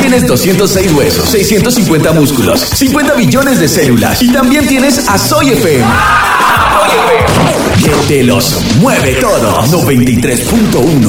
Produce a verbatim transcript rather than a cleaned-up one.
Tienes doscientos seis huesos, seiscientos cincuenta músculos, cincuenta billones de células y también tienes a Soy F M. Que te los mueve todos. noventa y tres punto uno.